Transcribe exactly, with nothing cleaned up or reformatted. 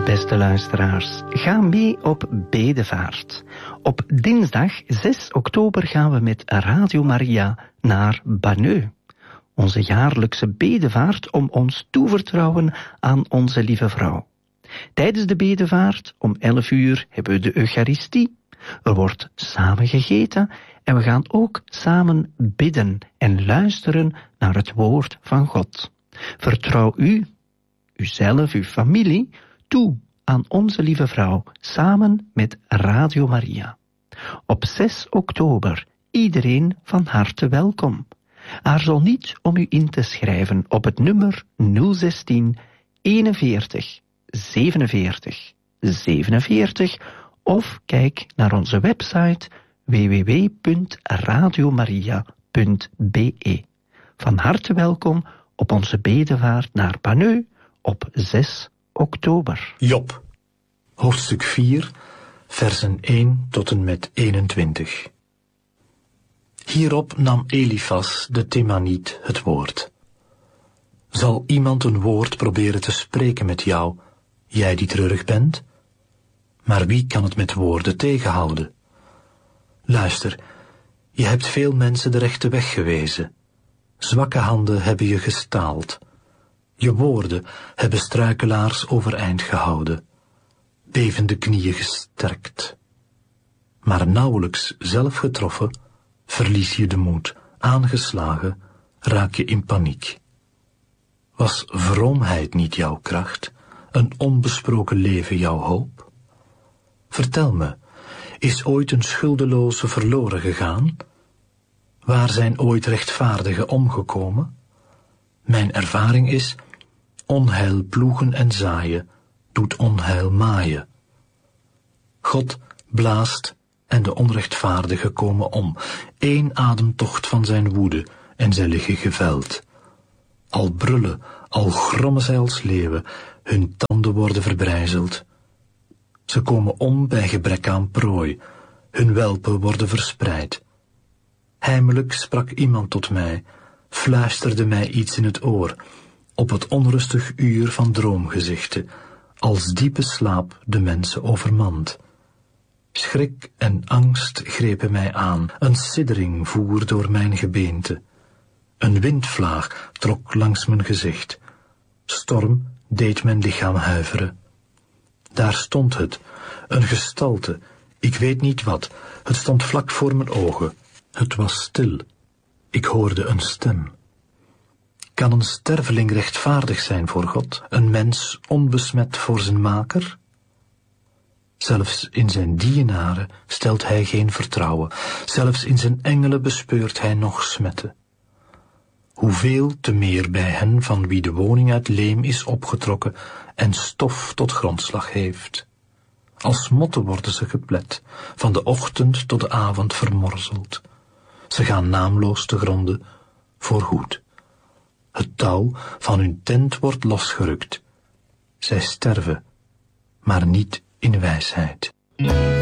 Beste luisteraars, ga mee op bedevaart. Op dinsdag zes oktober gaan we met Radio Maria naar Banneux. Onze jaarlijkse bedevaart om ons toevertrouwen aan onze lieve vrouw. Tijdens de bedevaart om elf uur hebben we de Eucharistie. Er wordt samen gegeten en we gaan ook samen bidden en luisteren naar het woord van God. Vertrouw u, uzelf, uw familie, toe aan onze lieve vrouw, samen met Radio Maria. Op zes oktober, iedereen van harte welkom. Aarzel niet om u in te schrijven op het nummer nul zestien eenenveertig zevenenveertig zevenenveertig of kijk naar onze website w w w punt radiomaria punt b e. Van harte welkom op onze bedevaart naar Banneux op zes oktober. Job, hoofdstuk vier, versen één tot en met eenentwintig. Hierop nam Elifas de Temaniet het woord. Zal iemand een woord proberen te spreken met jou, jij die treurig bent? Maar wie kan het met woorden tegenhouden? Luister, je hebt veel mensen de rechte weg gewezen. Zwakke handen hebben je gestaald. Je woorden hebben struikelaars overeind gehouden, bevende knieën gesterkt. Maar nauwelijks zelf getroffen, verlies je de moed, aangeslagen, raak je in paniek. Was vroomheid niet jouw kracht, een onbesproken leven jouw hoop? Vertel me, is ooit een schuldeloze verloren gegaan? Waar zijn ooit rechtvaardigen omgekomen? Mijn ervaring is, onheil ploegen en zaaien, doet onheil maaien. God blaast en de onrechtvaardigen komen om, één ademtocht van zijn woede en zij liggen geveld. Al brullen, al grommen zij als leeuwen, hun tanden worden verbrijzeld. Ze komen om bij gebrek aan prooi, hun welpen worden verspreid. Heimelijk sprak iemand tot mij, fluisterde mij iets in het oor, op het onrustig uur van droomgezichten, als diepe slaap de mensen overmand. Schrik en angst grepen mij aan, een siddering voer door mijn gebeente. Een windvlaag trok langs mijn gezicht. Storm deed mijn lichaam huiveren. Daar stond het, een gestalte, ik weet niet wat, het stond vlak voor mijn ogen. Het was stil. Ik hoorde een stem. Kan een sterveling rechtvaardig zijn voor God, een mens onbesmet voor zijn maker? Zelfs in zijn dienaren stelt hij geen vertrouwen, zelfs in zijn engelen bespeurt hij nog smetten. Hoeveel te meer bij hen van wie de woning uit leem is opgetrokken en stof tot grondslag heeft. Als motten worden ze geplet, van de ochtend tot de avond vermorzeld. Ze gaan naamloos te gronden, voorgoed. Het touw van hun tent wordt losgerukt. Zij sterven, maar niet in wijsheid.